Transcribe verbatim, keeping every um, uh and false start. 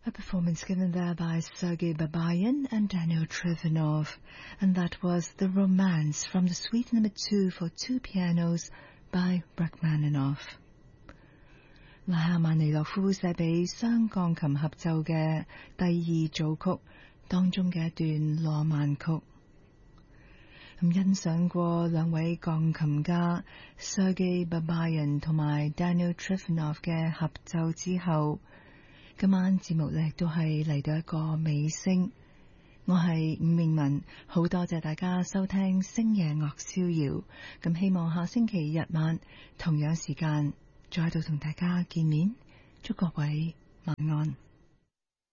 A performance given there by Sergei Babayan and Daniel Trifonov, and that was The Romance from the Suite Number Two for two pianos by Rachmaninoff. 拉赫曼尼諾夫寫俾雙鋼琴合奏嘅第二組曲當中嘅一段浪漫曲。咁欣賞過兩位鋼琴家 Sergei Babayan 同埋 Daniel Trifonov 嘅合奏之後，今晚節目呢都係嚟到一個尾聲。我係伍詠文，好多謝大家收聽星夜樂逍遙。咁希望下星期日晚同樣時間再度同大家見面，祝各位晚安。